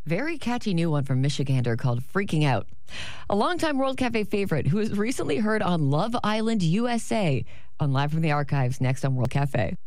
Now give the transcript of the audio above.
Very catchy new one from Michigander called Freaking Out. A longtime World Cafe favorite who was recently heard on Love Island USA on Live from the Archives next on World Cafe.